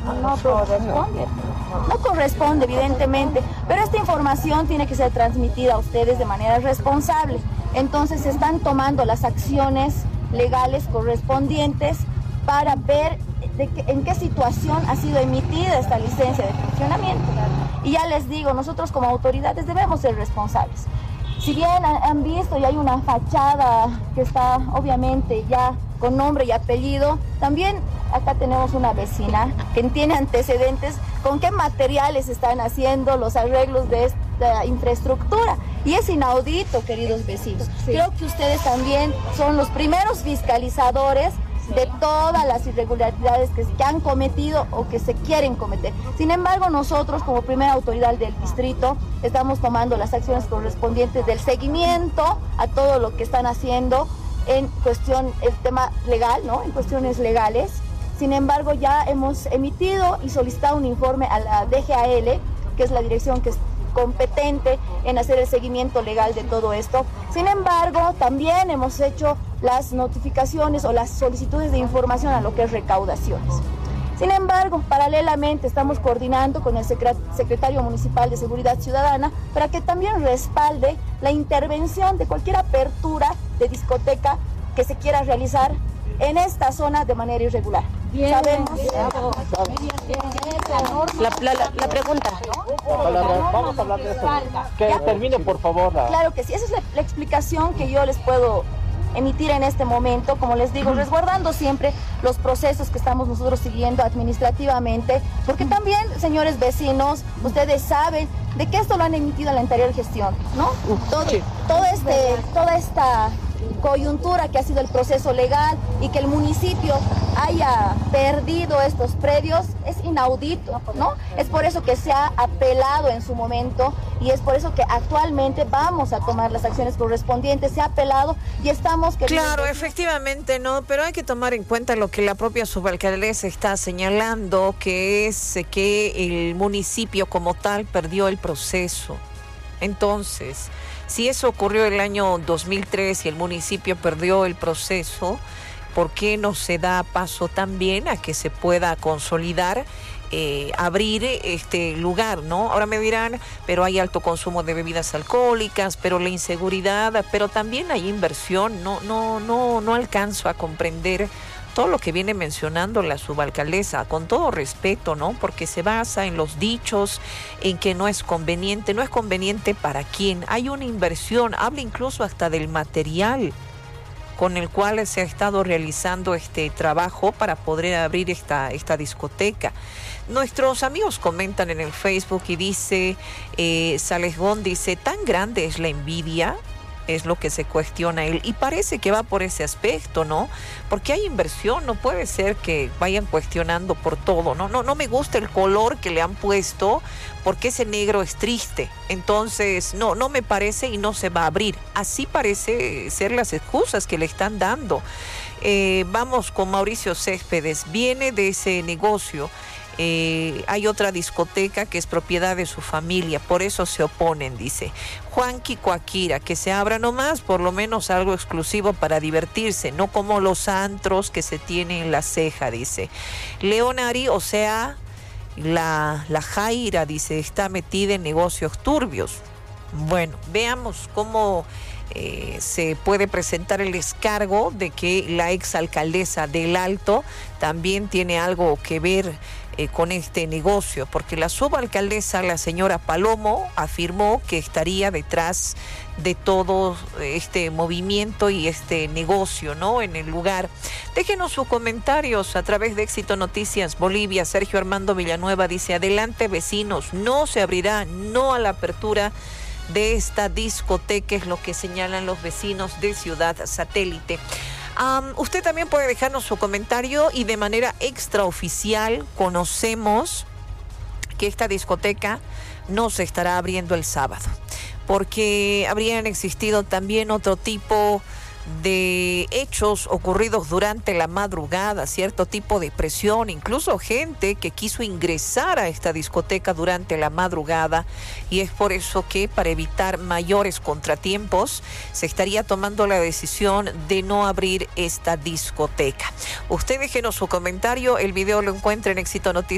No corresponde. No corresponde, evidentemente, pero esta información tiene que ser transmitida a ustedes de manera responsable. Entonces se están tomando las acciones legales correspondientes para ver en qué situación ha sido emitida esta licencia de funcionamiento. Y ya les digo, nosotros como autoridades debemos ser responsables. Si bien han visto y hay una fachada que está obviamente ya con nombre y apellido, también acá tenemos una vecina que tiene antecedentes con qué materiales están haciendo los arreglos de esta infraestructura. Y es inaudito, queridos vecinos. Sí. Creo que ustedes también son los primeros fiscalizadores de todas las irregularidades que han cometido o que se quieren cometer. Sin embargo, nosotros como primera autoridad del distrito estamos tomando las acciones correspondientes del seguimiento a todo lo que están haciendo en cuestión, el tema legal, ¿no? En cuestiones legales. Sin embargo, ya hemos emitido y solicitado un informe a la DGAL, que es la dirección que es competente en hacer el seguimiento legal de todo esto. Sin embargo, también hemos hecho las notificaciones o las solicitudes de información a lo que es recaudaciones. Sin embargo, paralelamente estamos coordinando con el secretario municipal de Seguridad Ciudadana para que también respalde la intervención de cualquier apertura de discoteca que se quiera realizar en esta zona de manera irregular. Bien, sabemos. La pregunta. Vamos a hablar de eso. Que termine, por favor. Claro que sí, esa es la explicación que yo les puedo emitir en este momento, como les digo, resguardando siempre los procesos que estamos nosotros siguiendo administrativamente, porque también, señores vecinos, ustedes saben de que esto lo han emitido en la anterior gestión, ¿no? Toda esta coyuntura que ha sido el proceso legal y que el municipio haya perdido estos predios es inaudito, ¿no? Es por eso que se ha apelado en su momento y es por eso que actualmente vamos a tomar las acciones correspondientes. Se ha apelado y estamos... Claro, efectivamente, ¿no? Pero hay que tomar en cuenta lo que la propia subalcaldesa está señalando, que es que el municipio como tal perdió el proceso. Entonces, si eso ocurrió el año 2003 y el municipio perdió el proceso, ¿por qué no se da paso también a que se pueda consolidar, abrir este lugar, ¿no? Ahora me dirán, pero hay alto consumo de bebidas alcohólicas, pero la inseguridad, pero también hay inversión. No alcanzo a comprender todo lo que viene mencionando la subalcaldesa, con todo respeto, ¿no? Porque se basa en los dichos, en que no es conveniente para quién. Hay una inversión, habla incluso hasta del material con el cual se ha estado realizando este trabajo para poder abrir esta discoteca. Nuestros amigos comentan en el Facebook y dice, Salesgón dice, ¿tan grande es la envidia? Es lo que se cuestiona él, y parece que va por ese aspecto, ¿no? Porque hay inversión, no puede ser que vayan cuestionando por todo, ¿no? No me gusta el color que le han puesto, porque ese negro es triste, entonces no me parece y no se va a abrir. Así parece ser las excusas que le están dando. Vamos con Mauricio Céspedes, viene de ese negocio. Hay otra discoteca que es propiedad de su familia, por eso se oponen, dice Juan Kikuakira, que se abra nomás, por lo menos algo exclusivo para divertirse, no como los antros que se tienen en La Ceja, dice Leonari, o sea, la Jaira, dice, está metida en negocios turbios. Bueno, veamos cómo se puede presentar el descargo de que la exalcaldesa del Alto también tiene algo que ver con este negocio, porque la subalcaldesa, la señora Palomo, afirmó que estaría detrás de todo este movimiento y este negocio, ¿no? En el lugar. Déjenos sus comentarios a través de Éxito Noticias Bolivia. Sergio Armando Villanueva dice, adelante vecinos, no se abrirá, no a la apertura de esta discoteca, es lo que señalan los vecinos de Ciudad Satélite. Usted también puede dejarnos su comentario y de manera extraoficial conocemos que esta discoteca no se estará abriendo el sábado, porque habrían existido también otro tipo de hechos ocurridos durante la madrugada, cierto tipo de presión, incluso gente que quiso ingresar a esta discoteca durante la madrugada, y es por eso que, para evitar mayores contratiempos, se estaría tomando la decisión de no abrir esta discoteca. Usted déjenos su comentario, el video lo encuentra en Éxito Noticias.